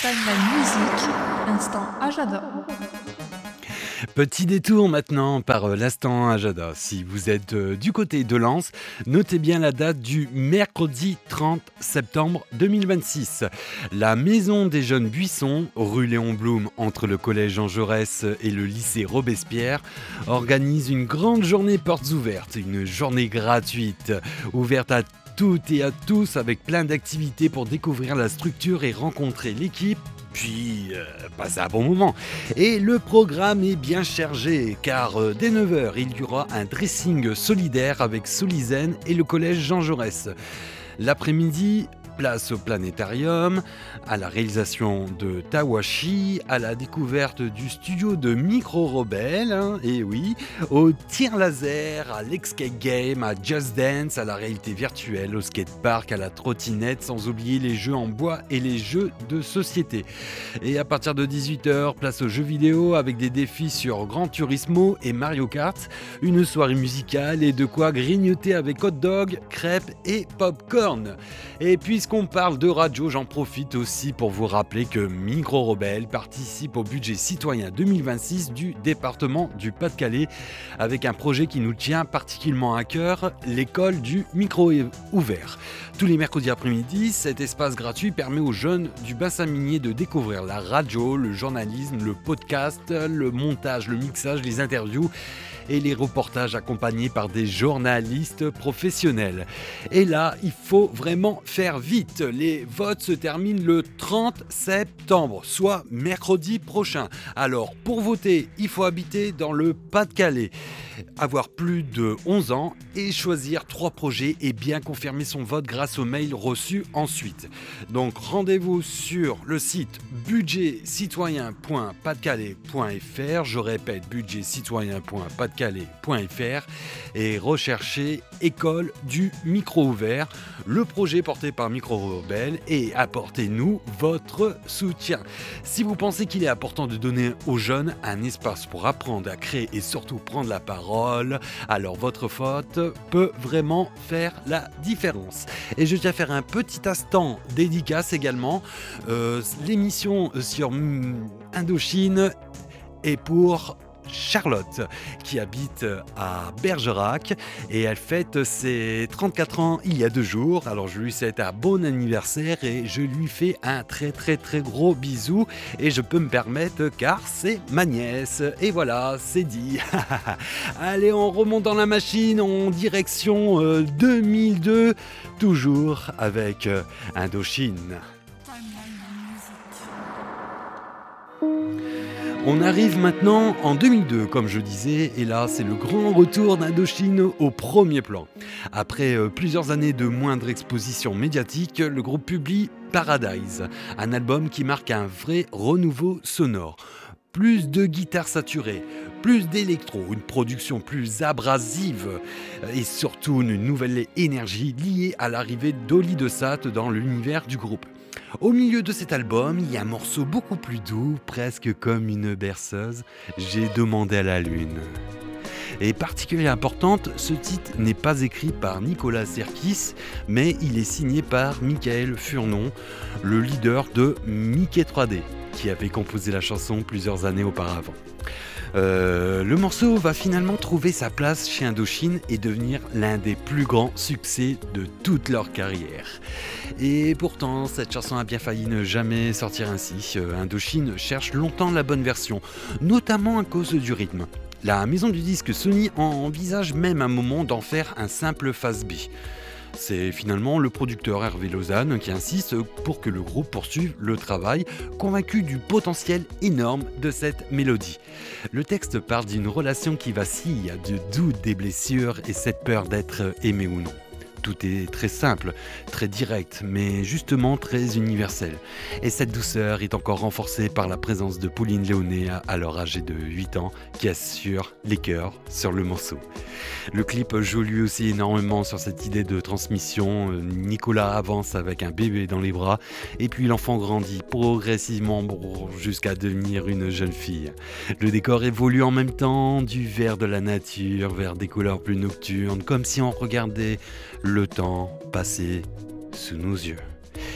Timeline Musique, instant Ajada. Petit détour maintenant par l'instant Ajada. Si vous êtes du côté de Lens, notez bien la date du mercredi 30 septembre 2026. La Maison des Jeunes Buissons, rue Léon Blum, entre le collège Jean Jaurès et le lycée Robespierre, organise une grande journée portes ouvertes, une journée gratuite, ouverte à toutes et à tous avec plein d'activités pour découvrir la structure et rencontrer l'équipe. Puis, passer un bon moment. Et le programme est bien chargé, car dès 9h, il y aura un dressing solidaire avec Solizen et le collège Jean Jaurès. L'après-midi, place au planétarium, à la réalisation de Tawashi, à la découverte du studio de Micro Rebelle, et oui, au tir laser, à l'escape game, à Just Dance, à la réalité virtuelle, au skatepark, à la trottinette, sans oublier les jeux en bois et les jeux de société. Et à partir de 18h, place aux jeux vidéo avec des défis sur Gran Turismo et Mario Kart, une soirée musicale et de quoi grignoter avec hot dog, crêpes et popcorn. Et puisqu'on parle de radio, j'en profite aussi pour vous rappeler que Micro Rebelle participe au budget citoyen 2026 du département du Pas-de-Calais avec un projet qui nous tient particulièrement à cœur, l'école du micro ouvert. Tous les mercredis après-midi, cet espace gratuit permet aux jeunes du bassin minier de découvrir la radio, le journalisme, le podcast, le montage, le mixage, les interviews et les reportages accompagnés par des journalistes professionnels. Et là, il faut vraiment faire vite. Les votes se terminent le 30 septembre, soit mercredi prochain. Alors, pour voter, il faut habiter dans le Pas-de-Calais, avoir plus de 11 ans et choisir 3 projets et bien confirmer son vote grâce au mail reçu ensuite. Donc, rendez-vous sur le site budgetcitoyen.pasdecalais.fr. Je répète, budgetcitoyen.pasdecalais.fr et recherchez École du micro ouvert, le projet porté par Micro Rebelle, et apportez-nous votre soutien. Si vous pensez qu'il est important de donner aux jeunes un espace pour apprendre à créer et surtout prendre la parole, alors votre vote peut vraiment faire la différence. Et je tiens à faire un petit instant dédicace également. L'émission sur Indochine est pour Charlotte, qui habite à Bergerac, et elle fête ses 34 ans il y a 2 jours. Alors je lui souhaite un bon anniversaire et je lui fais un très très très gros bisou, et je peux me permettre car c'est ma nièce. Et voilà, c'est dit. Allez, on remonte dans la machine en direction 2002, toujours avec Indochine. On arrive maintenant en 2002, comme je disais, et là c'est le grand retour d'Indochine au premier plan. Après plusieurs années de moindre exposition médiatique, le groupe publie Paradise, un album qui marque un vrai renouveau sonore. Plus de guitares saturées, plus d'électro, une production plus abrasive et surtout une nouvelle énergie liée à l'arrivée d'Oli de Sate dans l'univers du groupe. Au milieu de cet album, il y a un morceau beaucoup plus doux, presque comme une berceuse, J'ai demandé à la lune. Et particulièrement importante, ce titre n'est pas écrit par Nicolas Serkis, mais il est signé par Michael Furnon, le leader de Mickey 3D, qui avait composé la chanson plusieurs années auparavant. Le morceau va finalement trouver sa place chez Indochine et devenir l'un des plus grands succès de toute leur carrière. Et pourtant, cette chanson a bien failli ne jamais sortir ainsi. Indochine cherche longtemps la bonne version, notamment à cause du rythme. La maison du disque Sony envisage même un moment d'en faire un simple face B. C'est finalement le producteur Hervé Lausanne qui insiste pour que le groupe poursuive le travail, convaincu du potentiel énorme de cette mélodie. Le texte parle d'une relation qui vacille, du doute des blessures et cette peur d'être aimé ou non. Tout est très simple, très direct, mais justement très universel. Et cette douceur est encore renforcée par la présence de Pauline Léoné, alors âgée de 8 ans, qui assure les chœurs sur le morceau. Le clip joue lui aussi énormément sur cette idée de transmission. Nicolas avance avec un bébé dans les bras, et puis l'enfant grandit progressivement jusqu'à devenir une jeune fille. Le décor évolue en même temps, du vert de la nature vers des couleurs plus nocturnes, comme si on regardait le temps passer sous nos yeux.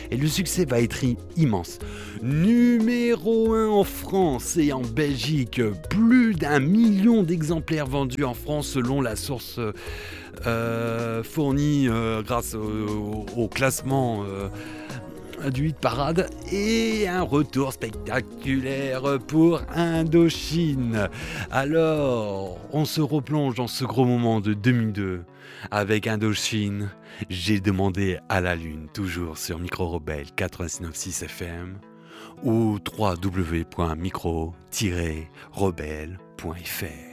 et le succès va être immense. Numéro 1 en France et en Belgique, plus d'1 million d'exemplaires vendus en France selon la source fournie grâce au classement du hit parade, et un retour spectaculaire pour Indochine. Alors, on se replonge dans ce gros moment de 2002 avec Indochine. J'ai demandé à la lune, toujours sur Micro Rebelle 89.6 FM ou www.micro-rebelle.fr.